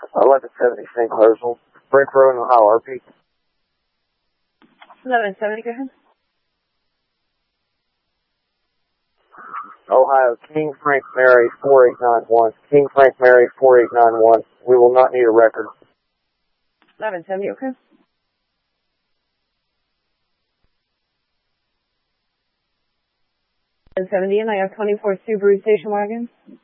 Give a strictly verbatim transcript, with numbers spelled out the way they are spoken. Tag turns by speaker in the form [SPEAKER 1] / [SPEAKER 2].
[SPEAKER 1] eleven seventy Saint Clairsville, Brick Road, Ohio, R P.
[SPEAKER 2] eleven seventy, go ahead.
[SPEAKER 1] Ohio, King Frank Mary, four eight nine one. King Frank Mary, four eight nine one. We will not need a record.
[SPEAKER 2] eleven seventy, okay. eleven seventy, and I have twenty-four Subaru station wagon.